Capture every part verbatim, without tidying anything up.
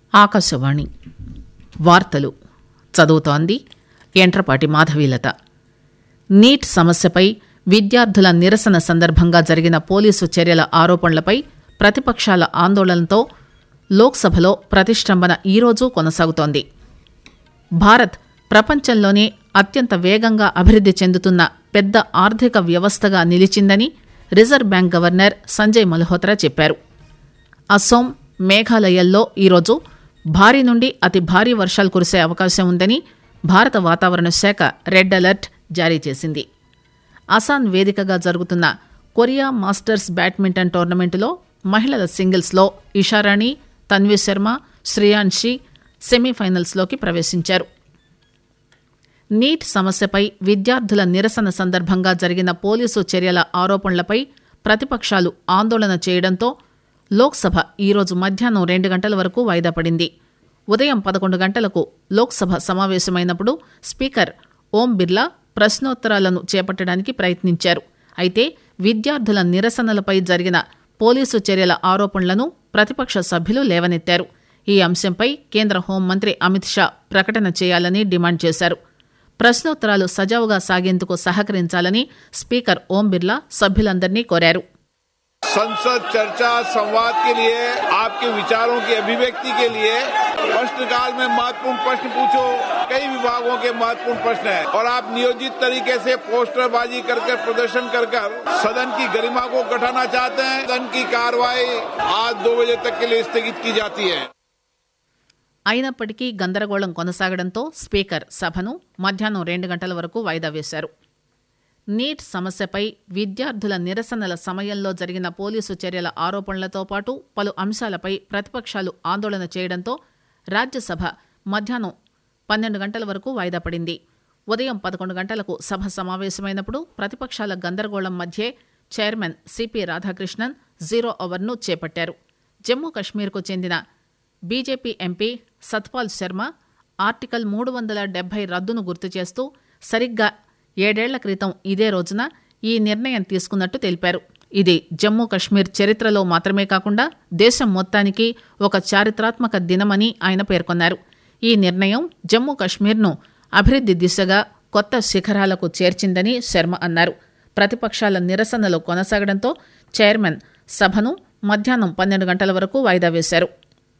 ఆకాశవాణి వార్తలు చదువుతోంది యంట్రపాటి మాధవీలత. నీట్ సమస్యపై విద్యార్థుల నిరసన సందర్భంగా జరిగిన పోలీసు చర్యల ఆరోపణలపై ప్రతిపక్షాల ఆందోళనతో లోక్సభలో ప్రతిష్టంభన ఈరోజు కొనసాగుతోంది. భారత్ ప్రపంచంలోనే అత్యంత వేగంగా అభివృద్ది చెందుతున్న పెద్ద ఆర్థిక వ్యవస్థగా నిలిచిందని reserve bank governor Sanjay Malhotra చెప్పారు. అస్సోం, మేఘాలయల్లో ఈరోజు భారీ నుండి అతి భారీ వర్షాలు కురిసే అవకాశం ఉందని భారత వాతావరణ శాఖ రెడ్ అలర్ట్ జారీ చేసింది. అసాన్ వేదికగా జరుగుతున్న కొరియా మాస్టర్స్ బ్యాడ్మింటన్ టోర్నమెంటులో మహిళల సింగిల్స్లో ఇషారాణి, తన్వీ శర్మ, శ్రేయాన్షి సెమీఫైనల్స్లోకి ప్రవేశించారు. నీట్ సమస్యపై విద్యార్థుల నిరసన సందర్భంగా జరిగిన పోలీసు చర్యల ఆరోపణలపై ప్రతిపక్షాలు ఆందోళన చేయడంతో లోక్సభ ఈరోజు మధ్యాహ్నం రెండు గంటల వరకు వాయిదా పడింది. ఉదయం పదకొండు గంటలకు లోక్సభ సమావేశమైనప్పుడు స్పీకర్ ఓం బిర్లా ప్రశ్నోత్తరాలను చేపట్టడానికి ప్రయత్నించారు. అయితే విద్యార్థుల నిరసనలపై జరిగిన పోలీసు చర్యల ఆరోపణలను ప్రతిపక్ష సభ్యులు లేవనెత్తారు. ఈ అంశంపై కేంద్ర హోంమంత్రి అమిత్ షా ప్రకటన చేయాలని డిమాండ్ చేశారు. ప్రశ్నోత్తరాలు సజావుగా సాగేందుకు సహకరించాలని స్పీకర్ ఓం బిర్లా సభ్యులందరినీ కోరారు. संसद चर्चा संवाद के लिए, आपके विचारों की अभिव्यक्ति के लिए प्रश्नकाल में महत्वपूर्ण प्रश्न पूछो. कई विभागों के महत्वपूर्ण प्रश्न हैं और आप नियोजित तरीके से पोस्टरबाजी करके प्रदर्शन कर कर सदन की गरिमा को घटाना चाहते हैं. सदन की कार्रवाई आज दो बजे तक के लिए स्थगित की जाती है. అయినప్పటికీ గందరగోళం కొనసాగడంతో స్పీకర్ సభను మధ్యాహ్నం రెండు గంటల వరకు వాయిదా వేశారు. నీట్ సమస్యపై విద్యార్థుల నిరసనల సమయంలో జరిగిన పోలీసు చర్యల ఆరోపణలతో పాటు పలు అంశాలపై ప్రతిపక్షాలు ఆందోళన చేయడంతో రాజ్యసభ మధ్యాహ్నం పన్నెండు గంటల వరకు వాయిదా పడింది. ఉదయం పదకొండు గంటలకు సభ సమావేశమైనప్పుడు ప్రతిపక్షాల గందరగోళం మధ్యే చైర్మన్ సిపి రాధాకృష్ణన్ జీరో అవర్ను చేపట్టారు. జమ్మూ కశ్మీర్కు చెందిన BJP MP Satpal Sharma article మూడు వందల డెబ్బై రద్దును గుర్తు చేస్తూ సరిగ్గా ఏడేళ్ల క్రితం ఇదే రోజున ఈ నిర్ణయం తీసుకున్నట్టు తెలిపారు. ఇది జమ్మూ కశ్మీర్ చరిత్రలో మాత్రమే కాకుండా దేశం మొత్తానికి ఒక చారిత్రాత్మక దినమని ఆయన పేర్కొన్నారు. ఈ నిర్ణయం జమ్మూ కశ్మీర్ను అభివృద్ది దిశగా కొత్త శిఖరాలకు చేర్చిందని శర్మ అన్నారు. ప్రతిపక్షాల నిరసనలు కొనసాగడంతో చైర్మన్ సభను మధ్యాహ్నం పన్నెండు గంటల వరకు వాయిదా వేశారు.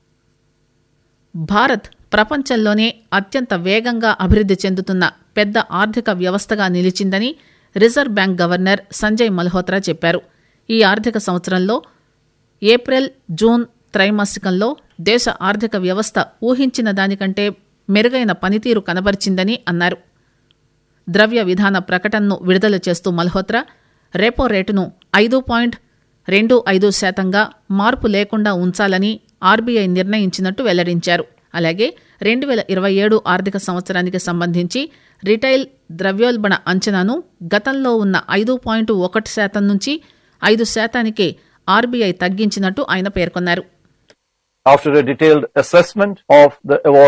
భారత్ ప్రపంచంలోనే అత్యంత వేగంగా అభివృద్ది చెందుతున్న పెద్ద ఆర్థిక వ్యవస్థగా నిలిచిందని reserve bank governor Sanjay Malhotra చెప్పారు. ఈ ఆర్థిక సంవత్సరంలో ఏప్రిల్, జూన్ త్రైమాసికంలో దేశ ఆర్థిక వ్యవస్థ ఊహించిన దానికంటే మెరుగైన పనితీరు కనబరిచిందని అన్నారు. ద్రవ్య విధాన ప్రకటనను విడుదల చేస్తూ మల్హోత్రా రెపో రేటును ఐదు పాయింట్ రెండు ఐదు శాతంగా మార్పు లేకుండా ఉంచాలని ఆర్బీఐ నిర్ణయించినట్టు వెల్లడించారు. అలాగే రెండు వేల ఇరవై ఏడు ఆర్థిక సంవత్సరానికి సంబంధించి రిటైల్ ద్రవ్యోల్బణ అంచనాను గతంలో ఉన్న ఐదు పాయింట్ ఒకటి శాతం నుంచి ఐదు శాతానికి ఆర్బీఐ తగ్గించినట్టు ఆయన పేర్కొన్నారు. After a detailed assessment of the